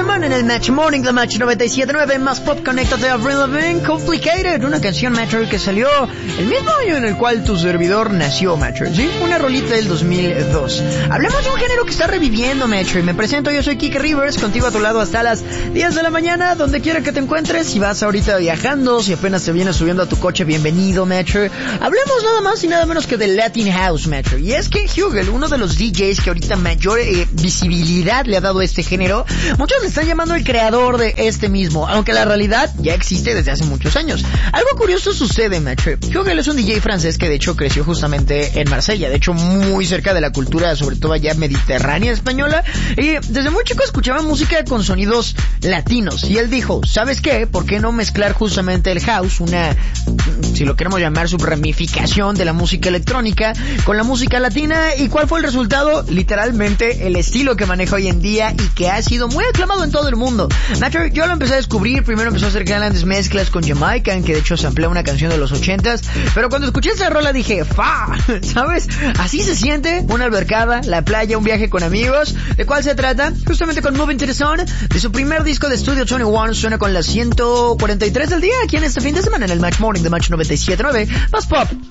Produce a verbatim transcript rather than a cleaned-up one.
semana en el Match Morning de Match noventa y siete punto nueve, más pop. Conéctate a Avril Lavigne, Complicated, una canción, Matcher, que salió el mismo año en el cual tu servidor nació, Matcher, ¿sí? Una rolita del dos mil dos. Hablemos de un género que está reviviendo, Matcher. Me presento, yo soy Kike Rivers, contigo a tu lado hasta las diez de la mañana, donde quiera que te encuentres. Si vas ahorita viajando, si apenas te vienes subiendo a tu coche, bienvenido, Matcher. Hablemos nada más y nada menos que de Latin House, Matcher. Y es que Hugel, uno de los D Js que ahorita mayor eh, visibilidad le ha dado a este género, muchos le están llamando el creador de este mismo, aunque la realidad ya existe desde hace muchos años. Algo curioso sucede, Matcher. Hugel es un D J francés que de hecho creció justamente en Marsella, de hecho muy cerca de la cultura, sobre todo allá mediterránea española, y desde muy chico escuchaba música con sonidos latinos, y él dijo, ¿sabes qué? ¿Por qué no mezclar justamente el house, una, si lo queremos llamar, subramificación de la música electrónica, con la música latina? ¿Y cuál fue el resultado? Literalmente el estilo que maneja hoy en día y que ha sido muy aclamado en todo el mundo. Matcher, yo lo empecé a descubrir, primero empezó a hacer grandes mezclas con Jamaican, que de hecho samplea una canción de los ochentas, pero cuando escuché esa rola dije, ¡fa! ¿Sabes? Así se siente una albercada, la playa, un viaje con amigos. ¿De cuál se trata? Justamente con Moving to the Sun, de su primer disco de estudio veintiuno, suena con las ciento cuarenta y tres del día, aquí en este fin de semana en el Match Morning de Match noventa y siete punto nueve, más pop.